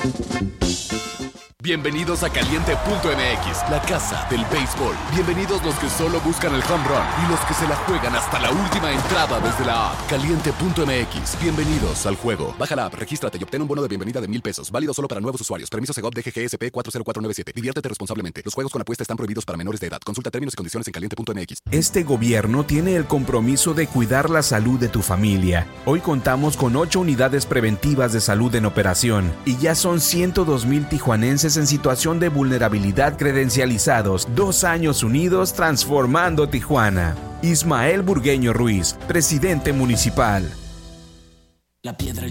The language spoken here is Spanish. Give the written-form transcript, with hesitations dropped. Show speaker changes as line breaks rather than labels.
Bienvenidos a Caliente.mx, la casa del béisbol. Bienvenidos los que solo buscan el home run y los que se la juegan hasta la última entrada desde la app. Caliente.mx, bienvenidos al juego. Baja la app, regístrate y obtén un bono de bienvenida de $1,000. Válido solo para nuevos usuarios. Permiso Segov DGGSP 40497. Diviértete responsablemente. Los juegos con apuesta están prohibidos para menores de edad. Consulta términos y condiciones en Caliente.mx.
Este gobierno tiene el compromiso de cuidar la salud de tu familia. Hoy contamos con 8 unidades preventivas de salud en operación y ya son 102,000 tijuanenses en situación de vulnerabilidad credencializados. 2 años unidos transformando Tijuana. Ismael Burgueño Ruiz, presidente municipal.
La piedra